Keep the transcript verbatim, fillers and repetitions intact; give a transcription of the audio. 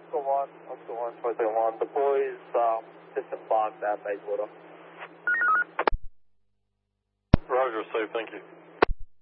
Oscar one, Oscar one, twenty one. The boys um, disembarked at Bayswater. Roger, safe, thank you.